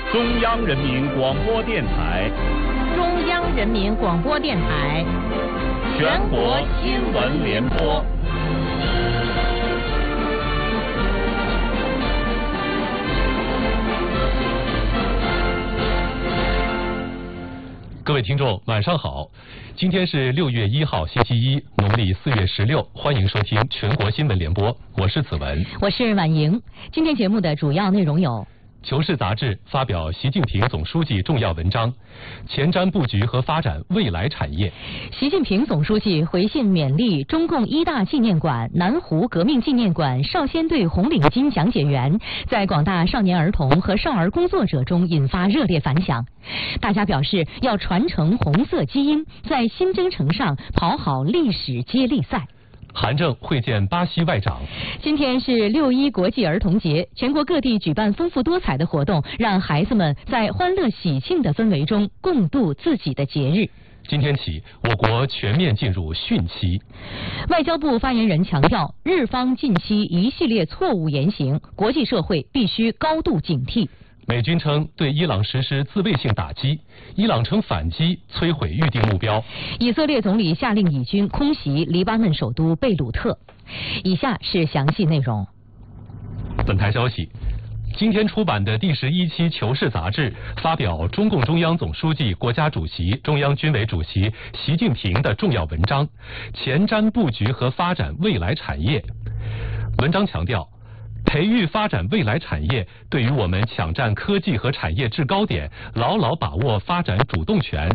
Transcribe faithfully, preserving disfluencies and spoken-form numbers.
中央人民广播电台， 中央人民广播电台， 全国新闻联播。 各位听众，晚上好！今天是六月一号，星期一，农历四月十六，欢迎收听全国新闻联播，我是子文， 我是婉莹。今天节目的主要内容有： 《求是》杂志发表习近平总书记重要文章，前瞻布局和发展未来产业。 习近平总书记回信勉励中共一大纪念馆南湖革命纪念馆少先队红领巾讲解员，在广大少年儿童和少儿工作者中引发热烈反响。大家表示要传承红色基因，在新征程上跑好历史接力赛。 韩正会见巴西外长。 今天是六一国际儿童节，全国各地举办丰富多彩的活动，让孩子们在欢乐喜庆的氛围中共度自己的节日。 今天起，我国全面进入汛期。 外交部发言人强调，日方近期一系列错误言行，国际社会必须高度警惕。 美军称对伊朗实施自卫性打击，伊朗称反击摧毁预定目标。 以色列总理下令以军空袭黎巴嫩首都贝鲁特。以下是详细内容。 本台消息，今天出版的第十一期《求是》杂志发表中共中央总书记、国家主席、中央军委主席习近平的重要文章《前瞻布局和发展未来产业》。文章强调，培育发展未来产业，对于我们抢占科技和产业制高点，牢牢把握发展主动权、